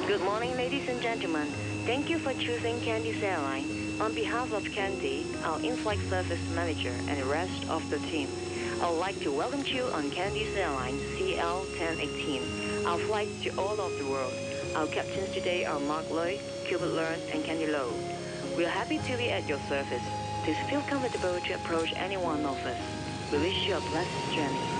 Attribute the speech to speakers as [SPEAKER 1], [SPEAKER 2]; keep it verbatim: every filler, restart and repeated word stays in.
[SPEAKER 1] Good morning, ladies and gentlemen. Thank you for choosing Candice Airline. On behalf of Candy, our in-flight service manager, and the rest of the team, I would like to welcome you on Candice Airline C L ten eighteen, our flight to all of the world. Our captains today are Mark Lloyd, Gilbert Learn, and Candy Lowe. We are happy to be at your service. Please feel comfortable to approach any one of us. We wish you a blessed journey.